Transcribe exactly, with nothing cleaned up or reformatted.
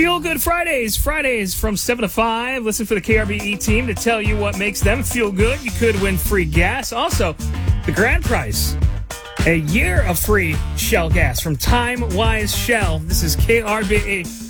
Feel Good Fridays. Fridays from seven to five. Listen for the K R B E team to tell you what makes them feel good. You could win free gas. Also, the grand prize, a year of free Shell gas from Time Wise Shell. This is K R B E.